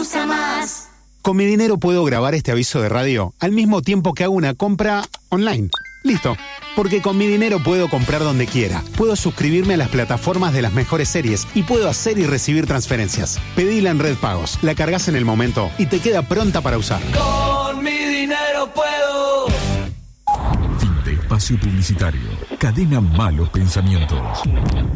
usa más. Con mi dinero puedo grabar este aviso de radio al mismo tiempo que hago una compra online. Listo. Porque con mi dinero puedo comprar donde quiera. Puedo suscribirme a las plataformas de las mejores series y puedo hacer y recibir transferencias. Pedila en Red Pagos, la cargas en el momento y te queda pronta para usar. Con mi dinero puedo. Fin de espacio publicitario. Cadena Malos Pensamientos.